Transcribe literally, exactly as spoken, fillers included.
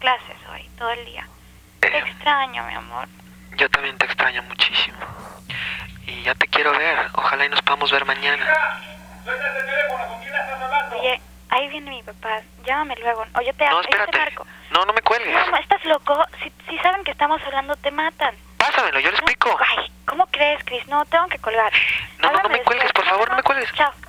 clases hoy, todo el día. Eh, te extraño, mi amor. Yo también te extraño muchísimo. Y ya te quiero ver. Ojalá y nos podamos ver mañana. ¡Suelta ese teléfono! ¿Con quién estás hablando? Oye, ahí viene mi papá. Llámame luego. O yo te, No, yo te espérate. marco. No, no me cuelgues. No, ¿estás loco? Si, si saben que estamos hablando, te matan. Pásamelo, yo le explico. Ay, ¿cómo crees, Chris? No, tengo que colgar. No, no, no Háblame me cuelgues, después. por favor, no me cuelgues. Chao.